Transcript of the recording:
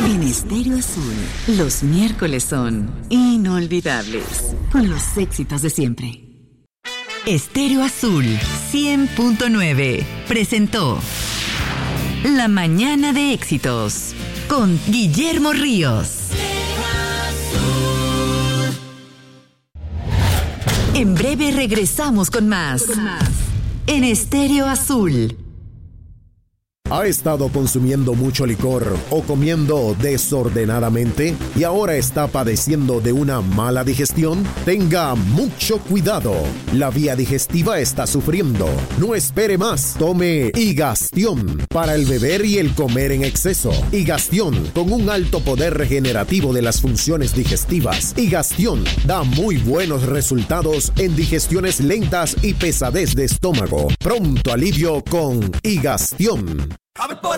En Estéreo Azul, los miércoles son inolvidables, con los éxitos de siempre. Estéreo Azul 100.9 presentó La Mañana de Éxitos con Guillermo Ríos. En breve regresamos con más. En Estéreo Azul. ¿Ha estado consumiendo mucho licor o comiendo desordenadamente y ahora está padeciendo de una mala digestión? Tenga mucho cuidado. La vía digestiva está sufriendo. No espere más. Tome Higastión para el beber y el comer en exceso. Higastión con un alto poder regenerativo de las funciones digestivas. Higastión da muy buenos resultados en digestiones lentas y pesadez de estómago. Pronto alivio con Higastión.